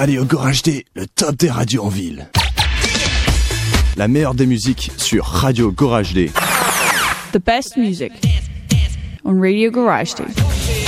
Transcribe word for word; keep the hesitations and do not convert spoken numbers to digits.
Radio Gorage D, le top des radios en ville. La meilleure des musiques sur Radio Gorage D. The best music on Radio Gorage D.